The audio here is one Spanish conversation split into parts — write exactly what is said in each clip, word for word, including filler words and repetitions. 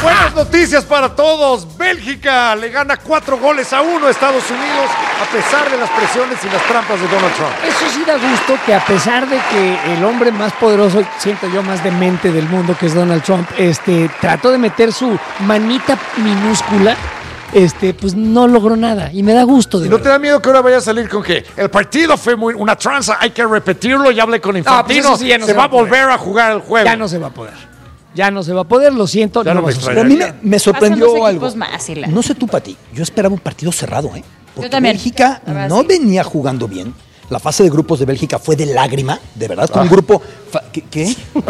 Buenas noticias para todos. Bélgica le gana cuatro goles a uno a Estados Unidos a pesar de las presiones y las trampas de Donald Trump. Eso sí da gusto que a pesar de que el hombre más poderoso, siento yo, más demente del mundo, que es Donald Trump, este, trató de meter su manita minúscula, este, pues no logró nada. Y me da gusto. De ¿Y no te da miedo que ahora vaya a salir con que el partido fue muy, una tranza, hay que repetirlo? Ya hablé con Infantino, no, pues sí, no se, se va a volver a jugar el juego. Ya no se va a poder. Ya no se va a poder, lo siento. Ya no no va me a suceder. Pero a mí me, me sorprendió algo. Más, no sé tú, Pati, yo esperaba un partido cerrado, ¿eh? Porque Yo también. Bélgica no sí. venía jugando bien. La fase de grupos de Bélgica fue de lágrima, de verdad, con ah. un grupo... ¿Qué? ¿Qué?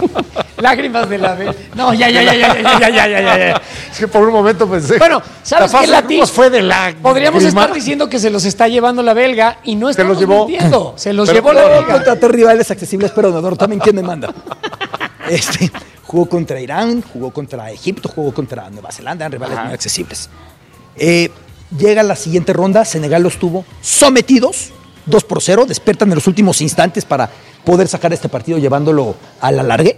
Lágrimas de la Bélgica. No, ya, ya, ya, ya, ya, ya, ya, ya, ya. Es que por un momento pensé... Bueno, ¿sabes qué, Lati? Fue de la Podríamos grima. estar diciendo que se los está llevando la belga y no estamos se los llevó. mintiendo. Se los Pero, llevó la belga. Contraté rivales accesibles, pero no, también quién me manda. Este, jugó contra Irán, jugó contra Egipto, jugó contra Nueva Zelanda, rivales Ajá. muy accesibles. Eh, llega la siguiente ronda, Senegal los tuvo sometidos, dos por cero, despiertan en los últimos instantes para poder sacar este partido llevándolo a la largue.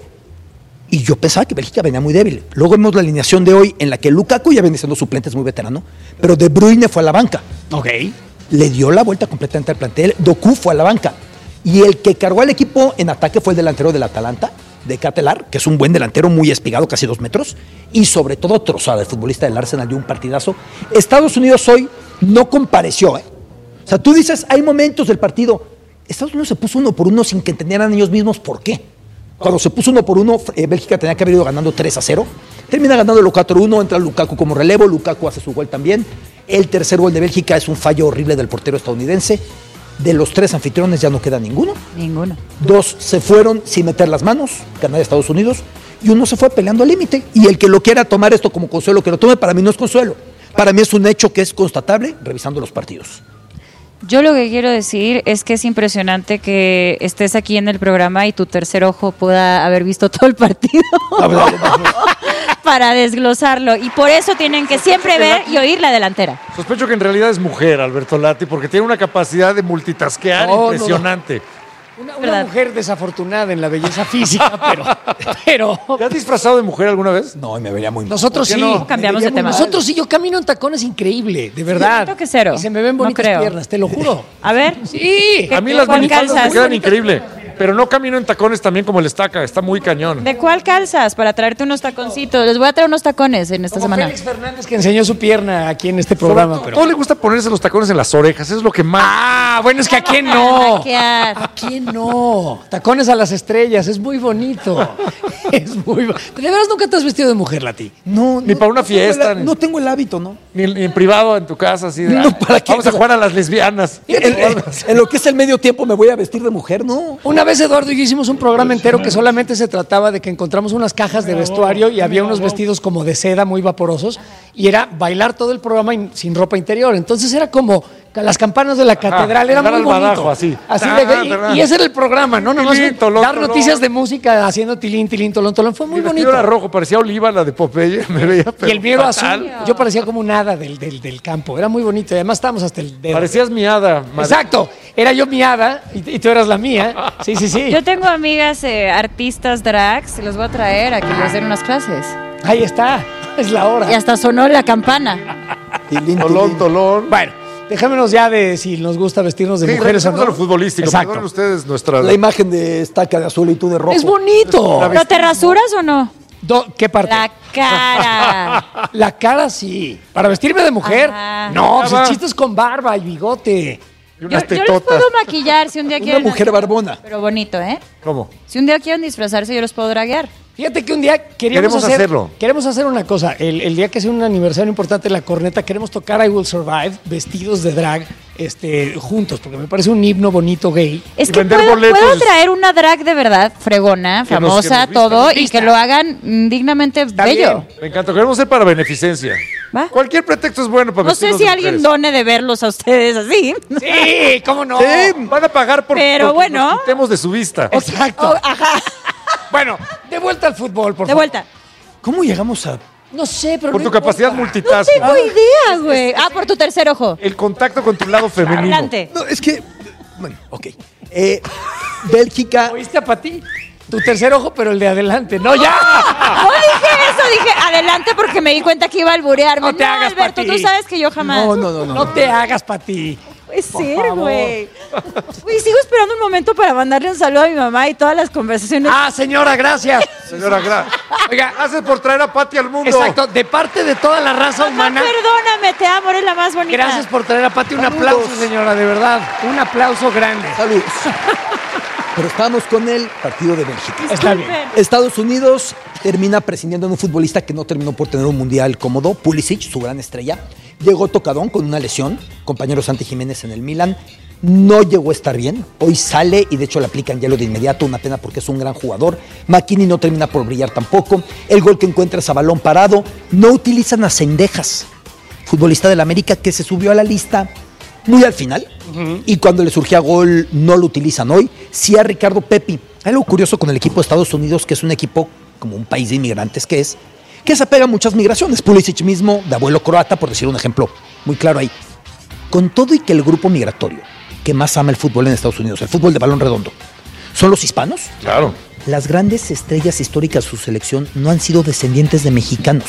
Y yo pensaba que Bélgica venía muy débil. Luego vemos la alineación de hoy en la que Lukaku ya viene siendo suplente, es muy veterano, pero De Bruyne fue a la banca. Ok. Le dio la vuelta completamente al plantel. Doku fue a la banca. Y el que cargó al equipo en ataque fue el delantero del Atalanta, de Catelar, que es un buen delantero, muy espigado, casi dos metros, y sobre todo Trossard, el futbolista del Arsenal, dio un partidazo. Estados Unidos hoy no compareció, ¿eh? O sea, tú dices, hay momentos del partido, Estados Unidos se puso uno por uno sin que entendieran ellos mismos por qué. Cuando se puso uno por uno, eh, Bélgica tenía que haber ido ganando tres a cero, termina ganando el cuatro uno, entra Lukaku como relevo, Lukaku hace su gol también, el tercer gol de Bélgica es un fallo horrible del portero estadounidense. De los tres anfitriones ya no queda ninguno. Ninguno. Dos se fueron sin meter las manos, Canadá y Estados Unidos, y uno se fue peleando al límite. Y el que lo quiera tomar esto como consuelo, que lo tome, para mí no es consuelo. Para mí es un hecho que es constatable revisando los partidos. Yo lo que quiero decir es que es impresionante que estés aquí en el programa y tu tercer ojo pueda haber visto todo el partido para desglosarlo. Y por eso tienen que siempre ver y oír la delantera. Sospecho que en realidad es mujer, Alberto Lati, porque tiene una capacidad de multitasquear no, impresionante. No, no. Una, una mujer desafortunada en la belleza física, pero, pero... ¿Te has disfrazado de mujer alguna vez? No, me vería muy mal. Nosotros sí. No? Cambiamos de tema. Nosotros sí, yo camino en tacones increíble, de verdad. Siento que cero. Y se me ven bonitas no creo. piernas, te lo juro. A ver. Sí. A mí las ¿Cuál minifaldas calzas? me quedan increíble. Pero no camino en tacones también como el estaca, está muy cañón. ¿De cuál calzas? Para traerte unos taconcitos. Les voy a traer unos tacones en esta Como semana. Félix Fernández, que enseñó su pierna aquí en este programa. Todo, pero... todo le gusta ponerse los tacones en las orejas, es lo que más... Ah, bueno, es que a quién no. Maquiar. ¿A quién no? Tacones a las estrellas, es muy bonito. Es muy bonito. ¿De veras nunca te has vestido de mujer, Lati? No, Ni no, para una no tengo fiesta, el- ni- no tengo el hábito, ¿no? Ni, ni en privado, en tu casa, así de... No, ah, ¿para qué? vamos a jugar a las lesbianas. En, en- en lo que es el medio tiempo me voy a vestir de mujer, no. Una vez Eduardo y yo hicimos un programa entero que solamente se trataba de que encontramos unas cajas de vestuario y había unos vestidos como de seda muy vaporosos y era bailar todo el programa in- sin ropa interior. Entonces era como ca- las campanas de la catedral, era dar muy al bonito. badajo, así. Así Ah, de- verdad. y, y ese era el programa, ¿no? Nomás Tilín, tolón, dar tolón. noticias de música haciendo tilín, tilín, tolón, tolón. Fue muy Mi vestido bonito. era rojo, parecía Oliva, la de Popeye, me veía Y el mío era fatal. azul. Yo parecía como un hada del, del, del campo. Era muy bonito. Y además estábamos hasta el dedo. Parecías miada. madre. Exacto. Era yo mi hada y, y tú eras la mía. Sí, sí, sí. Yo tengo amigas eh, artistas drags, se los voy a traer a que les den unas clases. Ahí está. Es la hora. Y hasta sonó la campana. Tilín, Tolón, tilín. tolón. Bueno, dejémonos ya de si nos gusta vestirnos de Sí, mujeres o regresemos no. a lo futbolístico. Exacto. Perdonen ustedes nuestra... La imagen de estaca de azul y tú de rojo. Es bonito. La ¿Pero te rasuras o no? Do- ¿Qué parte? La cara. La cara sí. Para vestirme de mujer. Ajá. No, pues Ah, el va. chiste es con barba y bigote. Y Yo, unas yo les tetotas. puedo maquillar si un día Una quieren. mujer barbona. Pero bonito, ¿eh? ¿Cómo? Si un día quieren disfrazarse, yo los puedo draguear. Fíjate que un día queríamos Queremos hacer, hacerlo. Queremos hacer una cosa. El, el día que sea un aniversario importante de La Corneta, queremos tocar I Will Survive vestidos de drag este, juntos, porque me parece un himno bonito gay. Es Y que vender puedo, boletos. puedo traer una drag de verdad, fregona, Que nos- famosa, que nos vista, todo, nos y vista. que lo hagan mm, dignamente bello. bien. Me encanta. Queremos ser para beneficencia. ¿Va? Cualquier pretexto es bueno para No sé vestirnos si de alguien mujeres. done de verlos a ustedes así. Sí, ¿cómo no? Sí, van a pagar por Pero porque bueno. nos quitemos de su vista. Exacto. Oh, ajá. Bueno, de vuelta al fútbol, por De favor. vuelta. ¿Cómo llegamos a...? No sé, pero Por no tu capacidad importa. multitask. No tengo idea, güey. Ah, por tu tercer ojo. El contacto con tu lado femenino. Adelante. No, es que... Bueno, ok. Eh, Bélgica... ¿Oíste a Pati? Tu tercer ojo, pero el de adelante. No, ya. No dije eso, dije adelante. adelante porque me di cuenta que iba a alburearme. No te hagas, Alberto, Pati. tú sabes que yo jamás. No, no, no, no. No te hagas, Pati. Puede ser, güey. Güey, sigo esperando un momento para mandarle un saludo a mi mamá y todas las conversaciones. Ah, señora, gracias. Señora Gra. Oiga, Gracias por traer a Pati al mundo. exacto, de parte de toda la raza Mamá, humana. perdóname, te amo, eres la más bonita. Gracias por traer a Pati. Un Saludos. aplauso, señora, de verdad. Un aplauso grande. Saludos. Pero estábamos con el partido de Bélgica. Está bien. Estados Unidos termina prescindiendo de un futbolista que no terminó por tener un mundial cómodo, Pulisic, su gran estrella. Llegó tocadón con una lesión, compañero Santi Jiménez en el Milan. No llegó a estar bien. Hoy sale y de hecho le aplican hielo de inmediato. Una pena porque es un gran jugador. McKinney no termina por brillar tampoco. El gol que encuentra es a balón parado. No utilizan a Cendejas, futbolista del América que se subió a la lista muy al final. Uh-huh. Y cuando le surgía gol no lo utilizan hoy. Sí a Ricardo Pepi. Hay algo curioso con el equipo de Estados Unidos, que es un equipo como un país de inmigrantes que es, que se apega a muchas migraciones. Pulisic mismo, de abuelo croata, por decir un ejemplo muy claro ahí. Con todo y que el grupo migratorio que más ama el fútbol en Estados Unidos, el fútbol de balón redondo, son los hispanos. Claro. Las grandes estrellas históricas de su selección no han sido descendientes de mexicanos.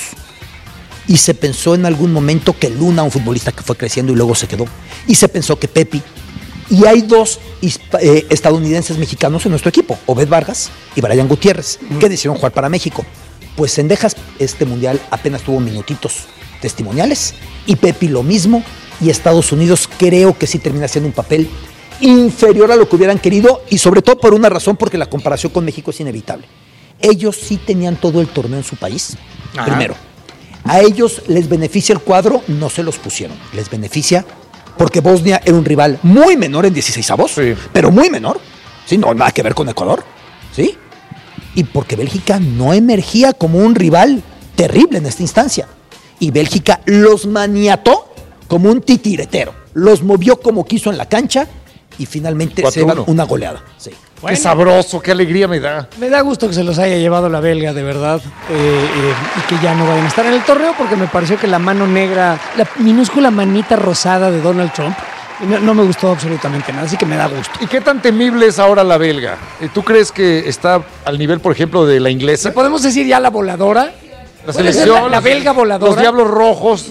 Y se pensó en algún momento que Luna, un futbolista que fue creciendo y luego se quedó, y se pensó que Pepi. Y hay dos eh, estadounidenses mexicanos en nuestro equipo, Obed Vargas y Brian Gutiérrez, mm. que decidieron jugar para México. Pues Cendejas este mundial apenas tuvo minutitos testimoniales, y Pepi lo mismo, y Estados Unidos creo que sí termina siendo un papel inferior a lo que hubieran querido, y sobre todo por una razón, porque la comparación con México es inevitable. Ellos sí tenían todo el torneo en su país, Ajá. primero. A ellos les beneficia el cuadro, no se los pusieron, les beneficia porque Bosnia era un rival muy menor en dieciseisavos, sí. pero muy menor, ¿sí? No nada que ver con Ecuador, ¿sí? Y porque Bélgica no emergía como un rival terrible en esta instancia. Y Bélgica los maniató como un titiretero, los movió como quiso en la cancha y finalmente se llevan una goleada. Sí. Bueno, qué sabroso, qué alegría me da. Me da gusto que se los haya llevado la belga, de verdad, eh, eh, y que ya no vayan a estar en el torneo, porque me pareció que la mano negra, la minúscula manita rosada de Donald Trump, no, no me gustó absolutamente nada, así que me da gusto. ¿Y qué tan temible es ahora la belga? ¿Tú crees que está al nivel, por ejemplo, de la inglesa? ¿Le podemos decir ya la voladora? La selección, la, la belga voladora. Los Diablos Rojos.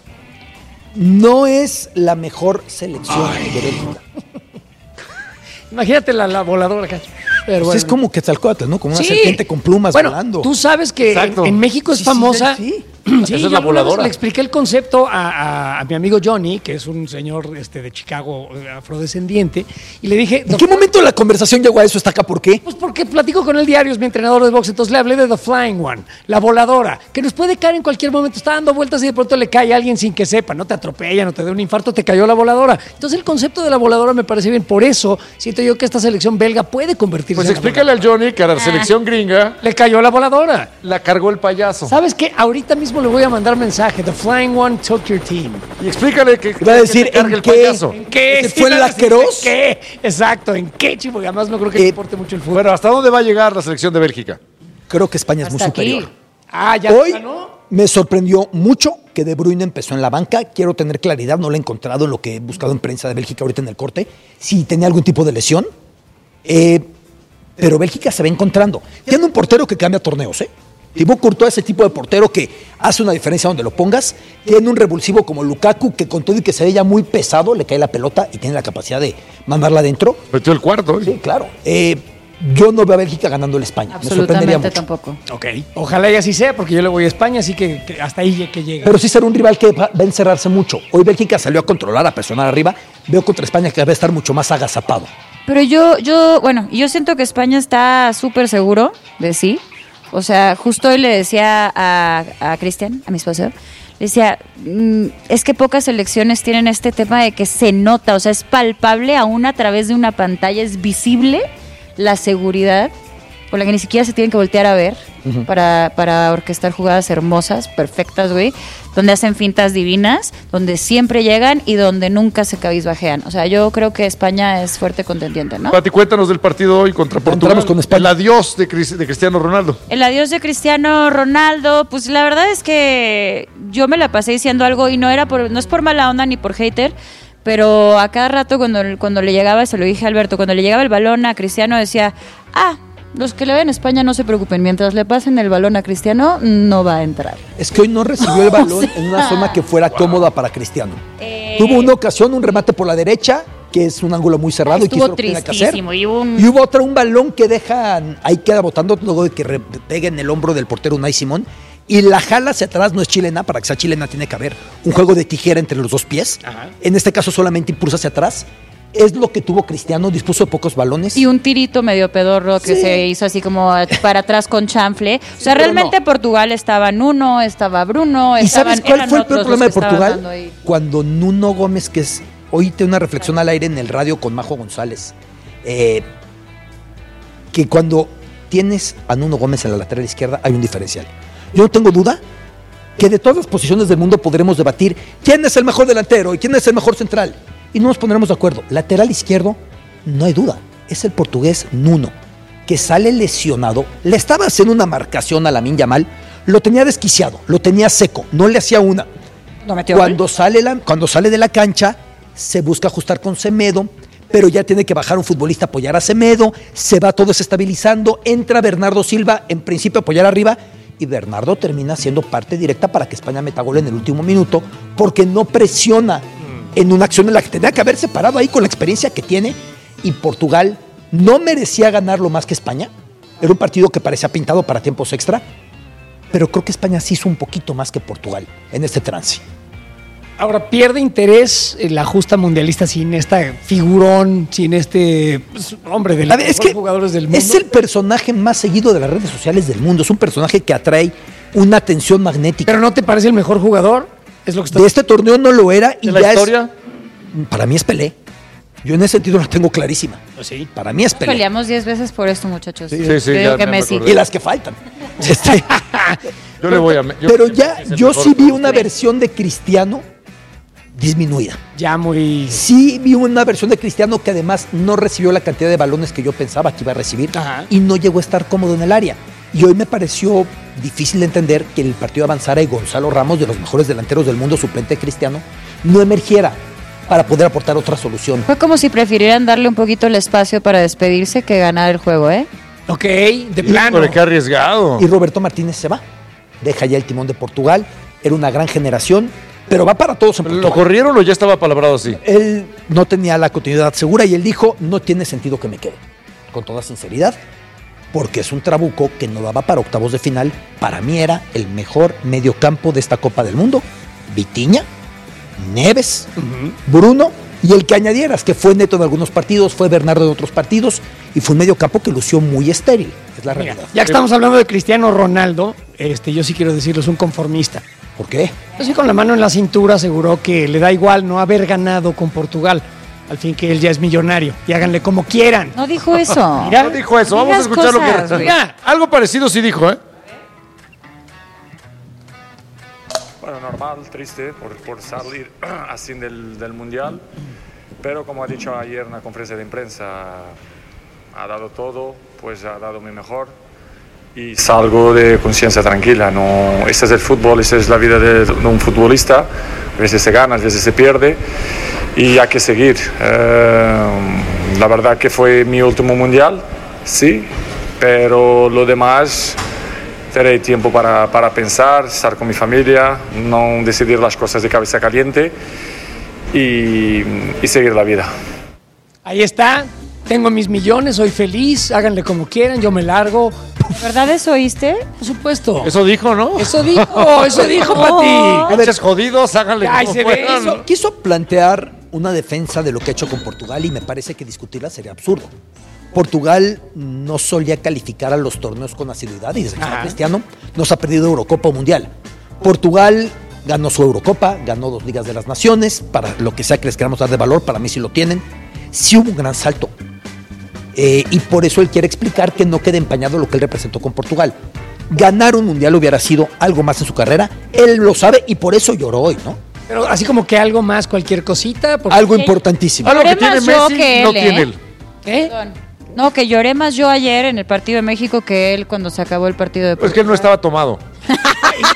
No es la mejor selección Ay. de Bélgica. Imagínate la, la voladora acá. Pero pues bueno. Es como Quetzalcóatl, ¿no? Como una sí. serpiente con plumas bueno, volando. Tú sabes que en, en México es sí, famosa. Sí, sí. Sí, Esa es la voladora. Le expliqué el concepto a, a, a mi amigo Johnny, que es un señor este, de Chicago afrodescendiente, y le dije... ¿En qué momento la conversación llegó a eso? ¿Está acá por qué? Pues porque platico con él diario, es mi entrenador de box, entonces le hablé de The Flying One, la voladora, que nos puede caer en cualquier momento, está dando vueltas y de pronto le cae a alguien sin que sepa, no te atropella, no te dé un infarto, te cayó la voladora. Entonces el concepto de la voladora me parece bien, por eso siento yo que esta selección belga puede convertirse pues en explícale al Johnny que a la selección gringa le cayó la voladora. La cargó el payaso. ¿Sabes qué? Ahorita mismo le voy a mandar mensaje. The Flying One took your team. Y explícale que, va a decir que ¿en el qué? payaso. ¿En qué? ¿Se fue en la Queroz? ¿En qué? Exacto, ¿en qué, chivo? Y además no creo que eh, le importe mucho el fútbol. Bueno, ¿hasta dónde va a llegar la selección de Bélgica? Creo que España es muy Hasta superior. aquí. Ah, ya Hoy ganó. me sorprendió mucho que De Bruyne empezó en la banca. Quiero tener claridad, no lo he encontrado en lo que he buscado en prensa de Bélgica ahorita en el corte. Si tenía algún tipo de lesión. Eh, pero Bélgica se va encontrando. Tiene un portero que cambia torneos, ¿eh? Thibaut Courtois es ese tipo de portero que hace una diferencia donde lo pongas. Tiene un revulsivo como Lukaku que con todo y que se ve ya muy pesado, le cae la pelota y tiene la capacidad de mandarla adentro. Metió el cuarto. ¿eh? Sí, claro. Eh, yo no veo a Bélgica ganando el España. Me sorprendería mucho. Tampoco. Ok. Ojalá y así sea, porque yo le voy a España, así que, que hasta ahí que llega. Pero sí será un rival que va a encerrarse mucho. Hoy Bélgica salió a controlar, a presionar arriba. Veo contra España que va a estar mucho más agazapado. Pero yo, yo, bueno, yo siento que España está súper seguro de sí. O sea, justo hoy le decía a, a Cristian, a mi esposo, le decía, mmm, es que pocas selecciones tienen este tema de que se nota, o sea, es palpable aún a través de una pantalla, es visible la seguridad con la que ni siquiera se tienen que voltear a ver uh-huh. para, para orquestar jugadas hermosas, perfectas, güey, donde hacen fintas divinas, donde siempre llegan y donde nunca se cabizbajean. O sea, yo creo que España es fuerte contendiente, ¿no? Pati, cuéntanos del partido hoy contra Portugal. Con España. El adiós de, Cris, de Cristiano Ronaldo. El adiós de Cristiano Ronaldo, pues la verdad es que yo me la pasé diciendo algo y no era por, no es por mala onda ni por hater, pero a cada rato cuando, cuando le llegaba, se lo dije a Alberto, cuando le llegaba el balón a Cristiano decía, ah, Los que le ven a España no se preocupen. Mientras le pasen el balón a Cristiano, no va a entrar. Es que hoy no recibió el balón O sea, en una zona que fuera wow. cómoda para Cristiano. Eh, Tuvo una ocasión, un remate por la derecha, que es un ángulo muy cerrado y quiso Estuvo lo que tenía que hacer. tristísimo. Y hubo un- Y hubo otra, un balón que deja, ahí queda botando luego de que re- pegue en el hombro del portero Unai Simón. Y la jala hacia atrás, no es chilena, para que sea chilena tiene que haber un juego de tijera entre los dos pies. Ajá. En este caso solamente impulsa hacia atrás. Es lo que tuvo Cristiano, dispuso de pocos balones. Y un tirito medio pedorro que Sí. se hizo así como para atrás con chanfle. O sea, pero realmente no. Portugal estaba Nuno, estaba Bruno, ¿Y estaban, sabes cuál eran fue el otros los problema de que estaban Portugal? dando ahí. Cuando Nuno Gómez, que es, hoy tengo una reflexión al aire en el radio con Majo González, eh, que cuando tienes a Nuno Gómez en la lateral izquierda hay un diferencial. Yo no tengo duda que de todas las posiciones del mundo podremos debatir quién es el mejor delantero y quién es el mejor central. Y no nos pondremos de acuerdo. Lateral izquierdo, no hay duda, es el portugués Nuno, que sale lesionado. Le estaba haciendo una marcación a Lamine Yamal, lo tenía desquiciado, lo tenía seco, no le hacía una. ¿Lo metió Cuando sale, la, cuando sale de la cancha, se busca ajustar con Semedo, pero ya tiene que bajar un futbolista a apoyar a Semedo, se va todo desestabilizando, entra Bernardo Silva, en principio a apoyar arriba, y Bernardo termina siendo parte directa para que España meta gol en el último minuto, porque no presiona en una acción en la que tenía que haberse parado ahí con la experiencia que tiene, y Portugal no merecía ganarlo más que España. Era un partido que parecía pintado para tiempos extra, pero creo que España sí hizo un poquito más que Portugal en este trance. Ahora, pierde interés en la justa mundialista sin esta figurón, sin este pues, hombre de A los ver, es mejores que jugadores del mundo. es el personaje más seguido de las redes sociales del mundo. Es un personaje que atrae una atención magnética. ¿Pero no te parece el mejor jugador? Es lo que está De este torneo no lo era y ¿De la ya historia? es. Para mí es Pelé. Yo en ese sentido la tengo clarísima. Sí. Para mí es Pelé. Peleamos diez veces por esto, muchachos. Sí, sí, Yo ya digo que me Messi. acordé. Y las que faltan. Este, Yo le voy a. yo- pero ya, es el yo mejor. sí vi una versión de Cristiano disminuida. Ya muy... Sí vi una versión de Cristiano que además no recibió la cantidad de balones que yo pensaba que iba a recibir. Ajá. Y no llegó a estar cómodo en el área. Y hoy me pareció difícil de entender que el partido avanzara y Gonzalo Ramos, de los mejores delanteros del mundo, suplente de Cristiano, no emergiera para poder aportar otra solución. Fue como si prefirieran darle un poquito el espacio para despedirse que ganar el juego, ¿eh? Ok, de plano. Híjole, qué arriesgado. Y Roberto Martínez se va. Deja ya el timón de Portugal. Era una gran generación, pero va para todos en ¿Lo Portugal. corrieron o ya estaba palabrado así? Él no tenía la continuidad segura y él dijo, no tiene sentido que me quede. Con toda sinceridad, porque es un trabuco que no daba para octavos de final. Para mí era el mejor mediocampo de esta Copa del Mundo. Vitinha, Neves, Bruno y el que añadieras, que fue Neto en algunos partidos, fue Bernardo en otros partidos y fue un mediocampo que lució muy estéril. Es la Mira, realidad. ya que estamos hablando de Cristiano Ronaldo, este, yo sí quiero decirlo, es un conformista. ¿Por qué? Yo sí, con la mano en la cintura aseguró que le da igual no haber ganado con Portugal. Al fin que él ya es millonario. Y háganle como quieran. No dijo eso. Mira. No dijo eso, vamos a Digas escuchar cosas, lo que. güey. Ah, algo parecido sí dijo, ¿eh? Bueno, normal, triste por, por salir así del, del Mundial, pero como ha dicho ayer en la conferencia de prensa, ha dado todo, pues ha dado mi mejor y salgo de conciencia tranquila. No, este es el fútbol, esta es la vida de, de un futbolista, a veces se gana, a veces se pierde y hay que seguir. Eh, la verdad que fue mi último Mundial, sí, pero lo demás... Tendré tiempo para, para pensar, estar con mi familia, no decidir las cosas de cabeza caliente y, y seguir la vida. Ahí está. Tengo mis millones, soy feliz. Háganle como quieran, yo me largo. ¿Verdad eso oíste? Por supuesto. Eso dijo, ¿no? Eso dijo, eso dijo, Pati. A ver, Pinches jodidos, háganle Ay, como se ve puedan. eso. quiso plantear una defensa de lo que ha hecho con Portugal y me parece que discutirla sería absurdo. Portugal no solía calificar a los torneos con asiduidad y desde que está Ajá. Cristiano nos ha perdido Eurocopa o Mundial. Portugal ganó su Eurocopa, ganó dos Ligas de las Naciones, para lo que sea que les queramos dar de valor, para mí sí lo tienen. Sí hubo un gran salto. Eh, y por eso él quiere explicar que no quede empañado lo que él representó con Portugal. Ganar un Mundial hubiera sido algo más en su carrera, él lo sabe y por eso lloró hoy, ¿no? Pero así como que algo más, cualquier cosita. porque- Algo importantísimo. Algo que Lloré tiene más yo Messi, que no él, ¿eh? tiene él. ¿Eh? Perdón. No, que lloré más yo ayer en el partido de México que él cuando se acabó el partido de Pues que él no estaba tomado.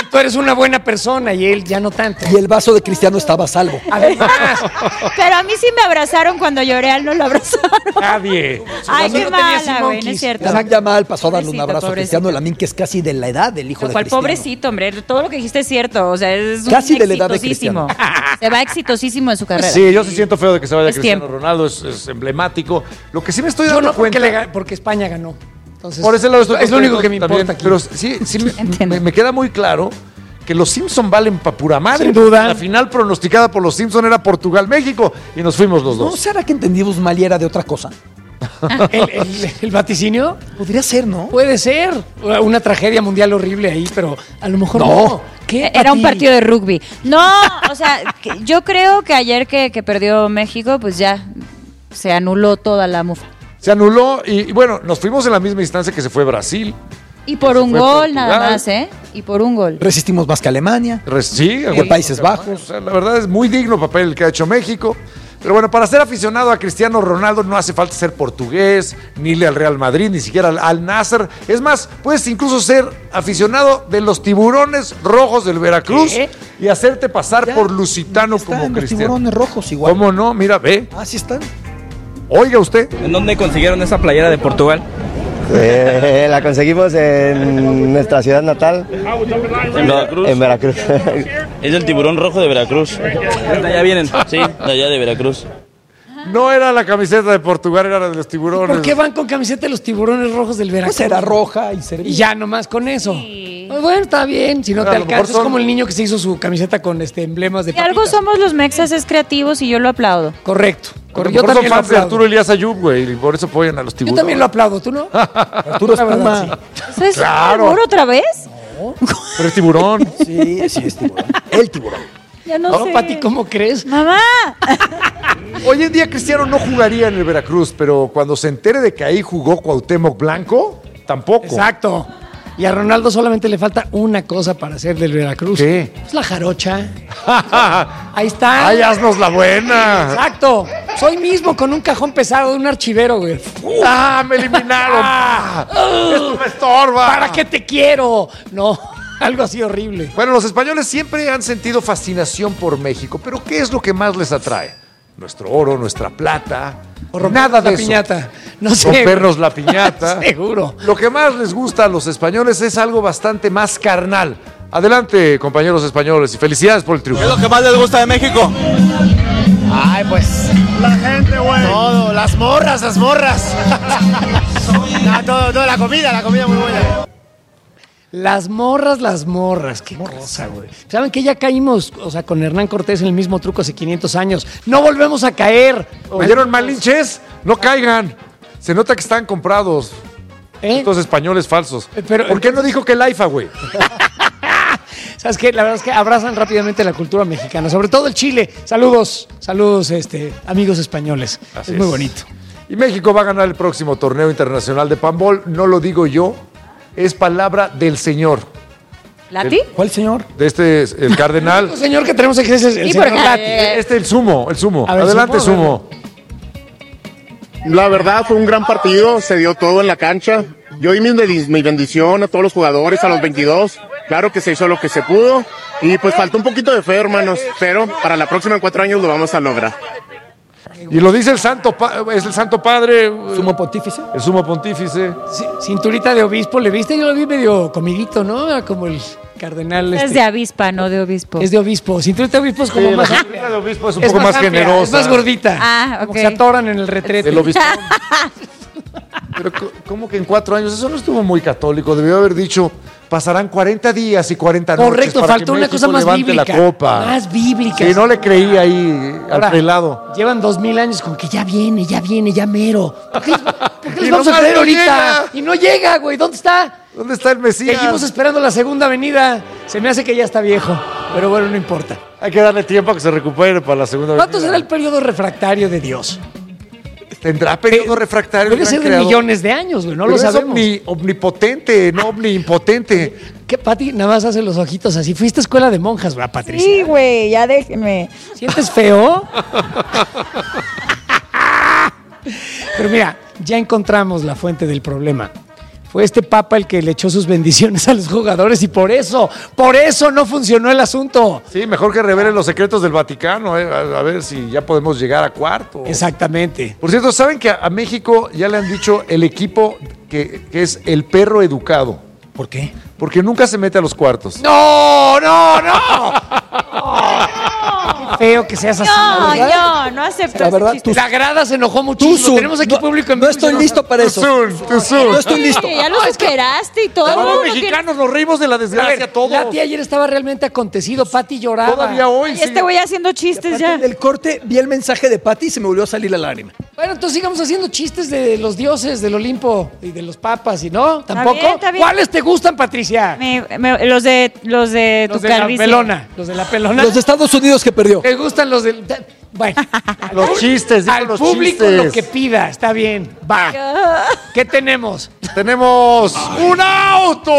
Tú eres una buena persona y él ya no tanto. Y el vaso de Cristiano estaba a salvo. Además, Pero a mí sí me abrazaron cuando lloré, a él no lo abrazaron. Nadie. Ay, qué no tenía mala, güey, no monkeys. es cierto. Isaac Yamal pasó a darle un Pobrecito, abrazo a pobrecito. Cristiano Lamín, que es casi de la edad del hijo Lo de cual, Cristiano. pobrecito, hombre, todo lo que dijiste es cierto. O sea, es un Casi de la edad de exitosísimo. Se va exitosísimo en su carrera. Sí, yo sí siento feo de que se vaya Es Cristiano tiempo. Ronaldo, es, es emblemático. Lo que sí me estoy yo dando no porque, cuenta... le ga- porque España ganó. Entonces, Por ese lado estoy es lo único contento que me también, importa aquí. Pero sí, sí me, Entiendo. me- me queda muy claro que los Simpson valen pa' pura madre. Sin duda. La final pronosticada por los Simpson era Portugal-México y nos fuimos los ¿No dos. será que entendimos mal y era de otra cosa? ¿El, el- el vaticinio? Podría ser, ¿no? Puede ser. Una tragedia mundial horrible ahí, pero a lo mejor no. No. ¿Qué, Era un Pati? partido de rugby. No, o sea, que- yo creo que ayer que, que perdió México, pues ya se anuló toda la mufa. Se anuló y, y bueno, nos fuimos en la misma instancia que se fue Brasil. Y por Se un fue gol Portugal. nada más, ¿eh? Y por un gol. Resistimos más que Alemania. Res- Sí, de Países Bajos. O sea, la verdad es muy digno papel el que ha hecho México. Pero bueno, para ser aficionado a Cristiano Ronaldo no hace falta ser portugués, ni irle al Real Madrid, ni siquiera al, al Nasser. Es más, puedes incluso ser aficionado de los tiburones rojos del Veracruz ¿Qué? y hacerte pasar Ya, por lusitano Están como los Cristiano. tiburones rojos igual. ¿Cómo no? Mira, ve. Ah, sí están. Oiga usted. ¿En dónde consiguieron esa playera de Portugal? Eh, la conseguimos en nuestra ciudad natal, En Veracruz. en Veracruz. Es el tiburón rojo de Veracruz. ¿De allá vienen? Sí, de allá de Veracruz. No era la camiseta de Portugal, era la de los tiburones. ¿Por qué van con camiseta de los tiburones rojos del Veracruz? Pues era roja y servía. Y ya nomás con eso. Pues bueno, está bien. Si no Pero te a lo mejor alcanza, es son- como el niño que se hizo su camiseta con este emblemas de Y algo papitas. somos los mexas es creativos y yo lo aplaudo. Correcto. A lo Correcto. Yo mejor son también lo fans de aplaudo. Arturo Elías Ayub, güey, y por eso apoyan a los Yo tiburones. también lo aplaudo, ¿tú no? Arturo La verdad, Espuma. sí. ¿Es Claro. seguro otra vez? Pero es tiburón. Sí, sí, es tiburón. El tiburón. Ya no, No, sé. Pati, ¿cómo crees? Mamá. Hoy en día Cristiano no jugaría en el Veracruz, pero cuando se entere de que ahí jugó Cuauhtémoc Blanco, tampoco. Exacto. Y a Ronaldo solamente le falta una cosa para ser del Veracruz. ¿Qué? Es la jarocha. Ahí está. ¡Ay, haznos la buena! Exacto. Soy mismo con un cajón pesado de un archivero, güey. ¡Ah, me eliminaron! Ah. ¡Esto me estorba! ¿Para qué te quiero? No, algo así horrible. Bueno, los españoles siempre han sentido fascinación por México, pero ¿qué es lo que más les atrae? Nuestro oro, nuestra plata. O romper Nada de la eso. piñata. No sé. Rompernos la piñata. Seguro. Lo que más les gusta a los españoles es algo bastante más carnal. Adelante, compañeros españoles, y felicidades por el ¿Qué es triunfo. lo que más les gusta de México? Ay, pues. La gente, güey. Todo, las morras, las morras. No, todo, todo, la comida, la comida muy buena. Las morras, las morras. Qué cosa, güey. ¿Saben que ya caímos, o sea, con Hernán Cortés en el mismo truco hace quinientos años? No volvemos a caer. ¿Oyeron, malinches? No caigan. Se nota que están comprados. ¿Eh? Estos españoles falsos. Eh, pero- ¿Por qué no dijo que el AIFA, güey? ¿Sabes qué? La verdad es que abrazan rápidamente la cultura mexicana, sobre todo el Chile. Saludos, saludos, este, amigos españoles. Así es muy es. bonito. Y México va a ganar el próximo torneo internacional de panbol. No lo digo yo, es palabra del señor. ¿Lati? ¿Cuál señor? De este, es el cardenal. El señor que tenemos aquí es el, el Sí, señor porque- Lati. Este, el sumo, el sumo. A ver, Adelante, sumo, sumo. La verdad fue un gran partido, se dio todo en la cancha. Yo di mi, mi bendición a todos los jugadores, a los veintidós. Claro que se hizo lo que se pudo y pues faltó un poquito de fe, hermanos, pero para la próxima en cuatro años lo vamos a lograr. Y lo dice el Santo, Pa- es el Santo Padre, ¿Sumo pontífice? el sumo pontífice. Sí, cinturita de obispo, ¿le viste? Yo lo vi medio comidito, ¿no? Era como el cardenal. Es este. de avispa, no de obispo. Es de obispo. Cinturita de obispo es como Sí, más la amplia. cinturita de obispo es un Es poco más, amplia, generosa. Es más gordita. Ah, Como ok. que se atoran en el retrete. El obispo. Pero co- ¿cómo que en cuatro años? Eso no estuvo muy católico. Debió haber dicho, pasarán cuarenta días y cuarenta noches. Correcto, para faltó que una México cosa más levante bíblica. la copa. Más bíblica. Sí, no le creí ahí Ahora, al prelado. Llevan dos mil años con que ya viene, ya viene, ya mero. ¿Por qué, por qué Y les vamos a nomás creer no ahorita? llega. Y no llega, güey. ¿Dónde está? ¿Dónde está el Mesías? Seguimos esperando la segunda venida. Se me hace que ya está viejo. Pero bueno, no importa. Hay que darle tiempo a que se recupere para la segunda ¿Cuánto venida. será el periodo refractario de Dios? ¿Tendrá periodo refractario? el Debe gran ser de creador? millones de años, güey. No Pero lo es sabemos. omni- omnipotente, no omniimpotente. ¿Qué, Pati? Nada más hace los ojitos así. Fuiste a escuela de monjas, ¿verdad, Patricia? Sí, güey, ya déjenme. ¿Sientes feo? Pero mira, ya encontramos la fuente del problema. Fue este papa el que le echó sus bendiciones a los jugadores y por eso, por eso no funcionó el asunto. Sí, mejor que revelen los secretos del Vaticano, eh, a, a ver si ya podemos llegar a cuarto. Exactamente. Por cierto, ¿saben que a, a México ya le han dicho el equipo que, que es el perro educado? ¿Por qué? Porque nunca se mete a los cuartos. ¡No, no, no! Qué feo que seas así. No, ¿verdad? no, no acepto. La verdad, ese chiste. tú- La grada se enojó Tú, muchísimo. Zun, Tenemos aquí no, público en no vivo. estoy y no- listo para eso. Tuzun, Tuzun. No estoy listo. Sí, ya lo superaste y todo. Todos los no tiene- mexicanos nos reímos de la A desgracia, ver, todos. Lati ayer estaba realmente acontecido. Pati lloraba. Todavía hoy. Y sí. este güey haciendo chistes ya. Del corte vi el mensaje de Pati y se me volvió a salir la lágrima. Bueno, entonces sigamos haciendo chistes de los dioses del Olimpo y de los papas, ¿y no? ¿Tampoco? bien, está bien. ¿Cuáles te gustan, Patricia? Me- me- los de los de Los tu de la calvicie. pelona. Los de la pelona. Los de Estados Unidos que perdió. ¿Te gustan los del...? Bueno. Los chistes, digo Al los público chistes. lo que pida, está bien. Va. ¿Qué tenemos? Tenemos un auto.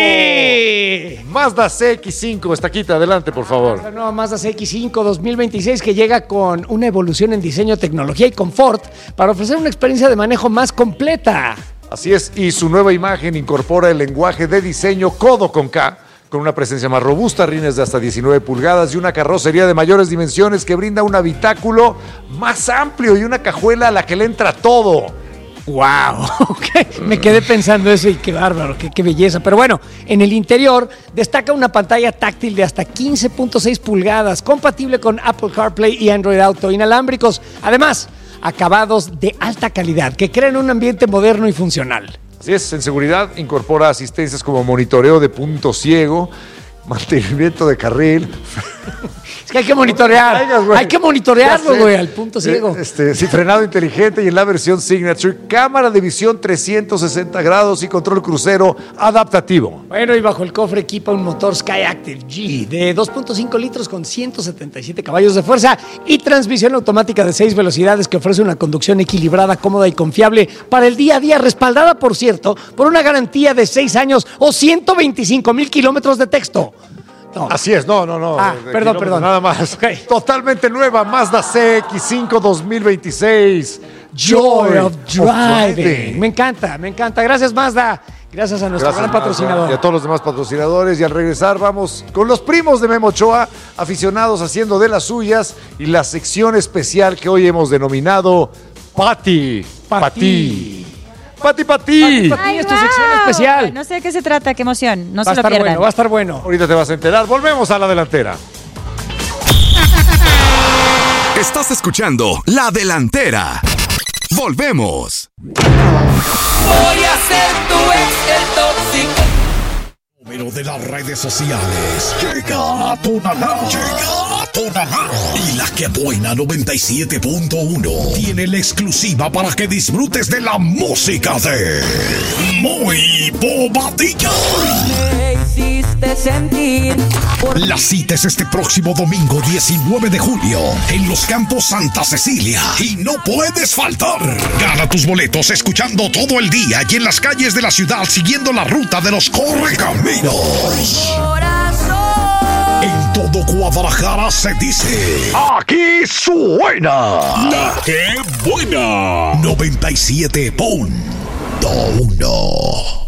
Sí. Mazda C X cinco, Estaquita, adelante, por favor. La nueva Mazda C X cinco dos mil veintiséis que llega con una evolución en diseño, tecnología y confort para ofrecer una experiencia de manejo más completa. Así es, y su nueva imagen incorpora el lenguaje de diseño codo con K, con una presencia más robusta, rines de hasta diecinueve pulgadas y una carrocería de mayores dimensiones que brinda un habitáculo más amplio y una cajuela a la que le entra todo. ¡Wow! Ok, me quedé pensando eso y qué bárbaro, qué, qué belleza. Pero bueno, en el interior destaca una pantalla táctil de hasta quince punto seis pulgadas, compatible con Apple CarPlay y Android Auto, inalámbricos. Además, acabados de alta calidad que crean un ambiente moderno y funcional. Así es, en seguridad incorpora asistencias como monitoreo de punto ciego, mantenimiento de carril. Es que hay que monitorear. Traigas, güey. Hay que monitorearlo, Ya sé. güey, al punto ciego. Eh, Este, sí, frenado inteligente y en la versión Signature, cámara de visión trescientos sesenta grados y control crucero adaptativo. Bueno, y bajo el cofre equipa un motor Skyactiv G de dos punto cinco litros con ciento setenta y siete caballos de fuerza y transmisión automática de seis velocidades que ofrece una conducción equilibrada, cómoda y confiable para el día a día, respaldada, por cierto, por una garantía de seis años o ciento veinticinco mil kilómetros de texto. No. Así es, no, no, no. Ah, de perdón, kilómetros, perdón. Nada más. Ok. Totalmente nueva, Mazda C X cinco dos mil veintiséis. Joy of driving. Me encanta, me encanta. Gracias, Mazda. Gracias a nuestro Gracias, gran patrocinador. Mazda, y a todos los demás patrocinadores. Y al regresar vamos con los primos de Memo Ochoa, aficionados haciendo de las suyas, y la sección especial que hoy hemos denominado Pati. Pati. Pati, Pati. Pati, es tu sección especial. No sé de qué se trata, qué emoción. No Va a se lo estar pierdan. bueno, va a estar bueno. Ahorita te vas a enterar. Volvemos a la delantera. Estás escuchando La Delantera. Volvemos. Voy a ser tu ex el tóxico. Número de las redes sociales. Llega a Tonalá. Llega a Tonalá. Y la que buena noventa y siete punto uno tiene la exclusiva para que disfrutes de la música de Muy Bobadilla. Me hiciste sentir. La cita es este próximo domingo diecinueve de julio en los Campos Santa Cecilia y no puedes faltar. Gana tus boletos escuchando todo el día y en las calles de la ciudad siguiendo la ruta de los Correcaminos. En todo Guadalajara se dice: aquí suena La que buena noventa y siete punto uno.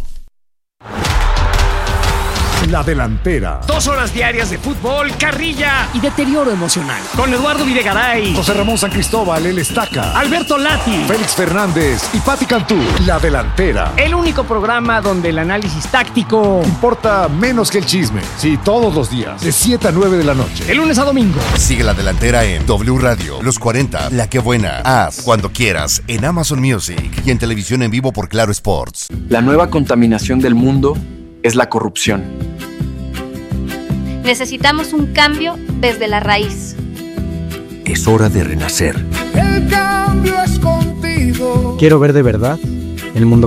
La Delantera. Dos horas diarias de fútbol, carrilla y deterioro emocional. Con Eduardo Videgaray, José Ramón San Cristóbal, el Estaca. Alberto Lati. Félix Fernández y Pati Cantú. La Delantera. El único programa donde el análisis táctico Importa menos que el chisme. Sí, todos los días. De siete a nueve de la noche. de lunes a domingo. Sigue La Delantera en W Radio, Los cuarenta, La Que Buena, Haz, Cuando Quieras, en Amazon Music y en televisión en vivo por Claro Sports. La nueva contaminación del mundo es la corrupción. Necesitamos un cambio desde la raíz. Es hora de renacer. El cambio es contigo. Quiero ver de verdad el mundo